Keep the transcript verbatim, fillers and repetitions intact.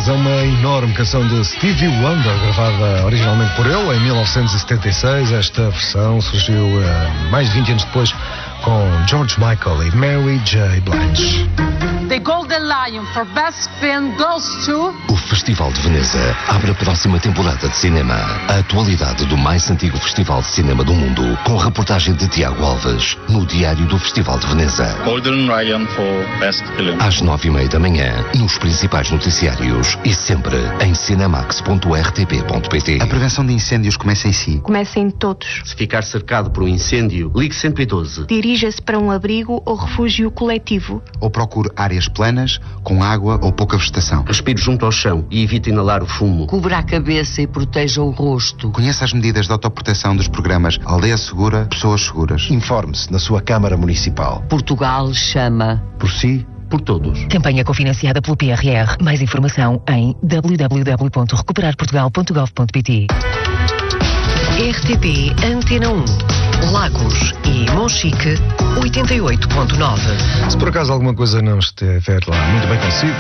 é uma enorme canção de Stevie Wonder, gravada originalmente por ele em mil novecentos e setenta e seis. Esta versão surgiu uh, mais de vinte anos depois com George Michael e Mary J. Blige. The Golden Lion for Best Film goes to... O Festival de Veneza abre a próxima temporada de cinema. A atualidade do mais antigo festival de cinema do mundo, com reportagem de Tiago Alves, no Diário do Festival de Veneza. Golden Lion for Best Film. Às nove e meia da manhã, nos principais noticiários e sempre em cinemax ponto r t p ponto p t. A prevenção de incêndios começa em si. Começa em todos. Se ficar cercado por um incêndio, ligue cento e doze. Dirija-se para um abrigo ou refúgio coletivo. Ou procure áreas planas, com água ou pouca vegetação. Respire junto ao chão e evite inalar o fumo. Cubra a cabeça e proteja o rosto. Conheça as medidas de autoproteção dos programas Aldeia Segura, Pessoas Seguras. Informe-se na sua Câmara Municipal. Portugal chama. Por si, por todos. Campanha cofinanciada pelo P R R. Mais informação em w w w ponto recuperar portugal ponto gov ponto p t. R T P Antena um, Lagos e Monchique, oitenta e oito ponto nove. Se por acaso alguma coisa não estiver lá muito bem consigo,